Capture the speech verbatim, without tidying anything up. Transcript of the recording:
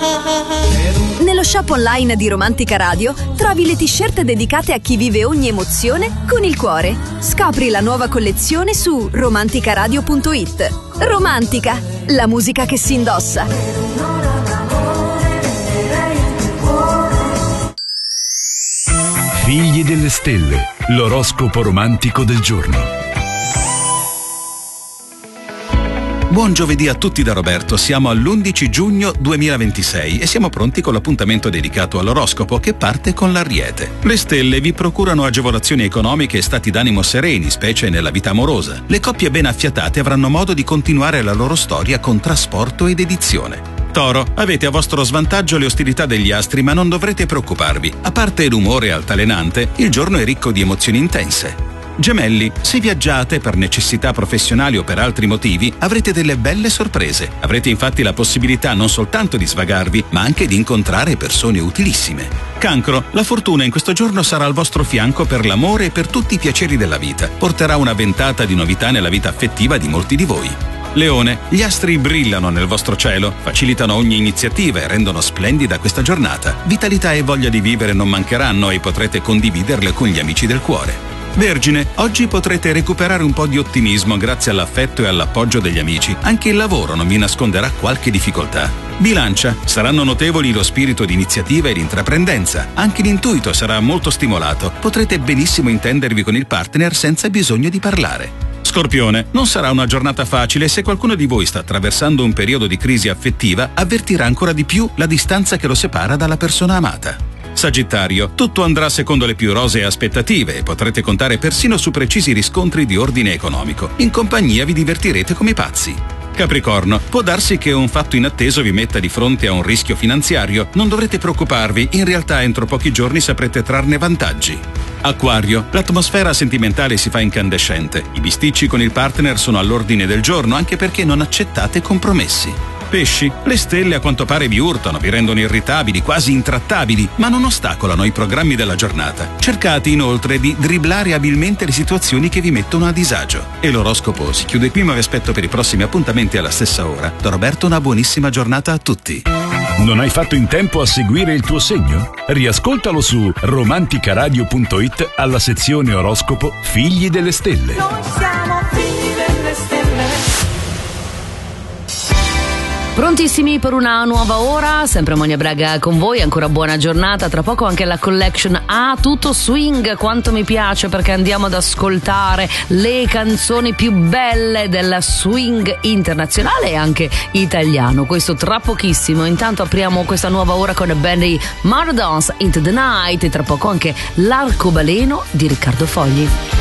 Nello shop online di Romantica Radio trovi le t-shirt dedicate a chi vive ogni emozione con il cuore. Scopri la nuova collezione su romanticaradio punto it. Romantica, la musica che si indossa. Figli delle stelle, l'oroscopo romantico del giorno. Buon giovedì a tutti da Roberto, siamo all'undici giugno duemilaventisei e siamo pronti con l'appuntamento dedicato all'oroscopo che parte con l'Ariete. Le stelle vi procurano agevolazioni economiche e stati d'animo sereni, specie nella vita amorosa. Le coppie ben affiatate avranno modo di continuare la loro storia con trasporto ed edizione. Toro, avete a vostro svantaggio le ostilità degli astri, ma non dovrete preoccuparvi. A parte l'umore altalenante, il giorno è ricco di emozioni intense. Gemelli, se viaggiate per necessità professionali o per altri motivi, avrete delle belle sorprese. Avrete infatti la possibilità non soltanto di svagarvi, ma anche di incontrare persone utilissime. Cancro, la fortuna in questo giorno sarà al vostro fianco per l'amore e per tutti i piaceri della vita. Porterà una ventata di novità nella vita affettiva di molti di voi. Leone, gli astri brillano nel vostro cielo, facilitano ogni iniziativa e rendono splendida questa giornata. Vitalità e voglia di vivere non mancheranno e potrete condividerle con gli amici del cuore. Vergine, oggi potrete recuperare un po' di ottimismo grazie all'affetto e all'appoggio degli amici. Anche il lavoro non vi nasconderà qualche difficoltà. Bilancia, saranno notevoli lo spirito di iniziativa e di intraprendenza. Anche l'intuito sarà molto stimolato. Potrete benissimo intendervi con il partner senza bisogno di parlare. Scorpione, non sarà una giornata facile e se qualcuno di voi sta attraversando un periodo di crisi affettiva, avvertirà ancora di più la distanza che lo separa dalla persona amata. Sagittario, tutto andrà secondo le più rosee aspettative e potrete contare persino su precisi riscontri di ordine economico. In compagnia vi divertirete come pazzi. Capricorno, può darsi che un fatto inatteso vi metta di fronte a un rischio finanziario. Non dovrete preoccuparvi, in realtà entro pochi giorni saprete trarne vantaggi. Acquario, l'atmosfera sentimentale si fa incandescente. I bisticci con il partner sono all'ordine del giorno anche perché non accettate compromessi. Pesci, le stelle a quanto pare vi urtano, vi rendono irritabili, quasi intrattabili, ma non ostacolano i programmi della giornata. Cercate inoltre di dribblare abilmente le situazioni che vi mettono a disagio. E l'oroscopo si chiude qui, ma vi aspetto per i prossimi appuntamenti alla stessa ora. Da Roberto una buonissima giornata a tutti. Non hai fatto in tempo a seguire il tuo segno? Riascoltalo su romanticaradio punto it alla sezione oroscopo Figli delle stelle. Noi siamo figli delle stelle. Prontissimi per una nuova ora, sempre Monia Braga con voi, ancora buona giornata, tra poco anche la collection A Tutto Swing, quanto mi piace perché andiamo ad ascoltare le canzoni più belle del swing internazionale e anche italiano, questo tra pochissimo. Intanto apriamo questa nuova ora con Benny Mardons Into the Night e tra poco anche L'arcobaleno di Riccardo Fogli.